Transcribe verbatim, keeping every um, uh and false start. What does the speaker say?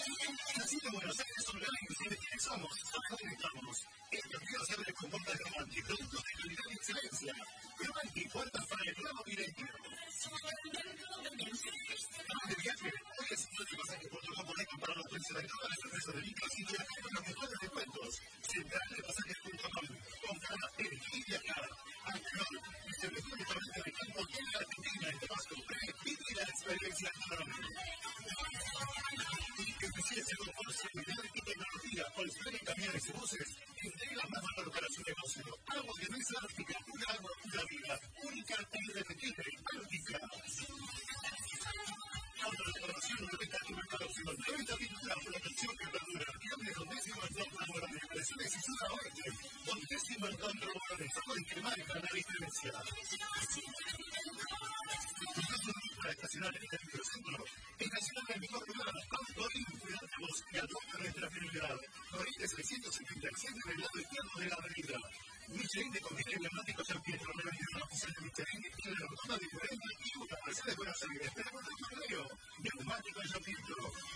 La cita en Buenos Aires online, ¿sabes quiénes somos? ¿Dónde estamos? El campeón se abre con puertas Romanti, productos de calidad y excelencia. Romanti, puertas para el nuevo milenio. ¿Dónde viaje? Hoy es un pasaje por tu componente para los precios de todas las empresas de micros y viajes con los mejores descuentos. Central de pasajes punto com. Compra, elegir y viajar. Alcohol, el mejor restaurante de campo en la Argentina. En Tabasco, vive la experiencia gastronómica. Eficiencia, confort, seguridad y tecnología. Volkswagen Camiones y Buses entrega más valor para su negocio. Agua de mesa Ártica, una agua pura vida, única e irrepetible. Ártica. Autodecoración, noventa tuberculación, noventa pintura, protección que perdura. Cambio con décimo en dos laborales, presiones y suda oeste. Con décimo en dos laborales, sabores que marcan la diferencia. Para estacionar en el microcentro, estacionar en el mejor lugar, Autorim, cuidate vos y al toque de nuestra fidelidad. Corriente seiscientos setenta y siete en el lado izquierdo de la avenida. Michelin de comida y neumáticos San Pietro, la avenida oficial de Michelin, en la rotonda diferente y una Mercedes Buenos Aires. Pero por el correo, neumáticos San Pietro.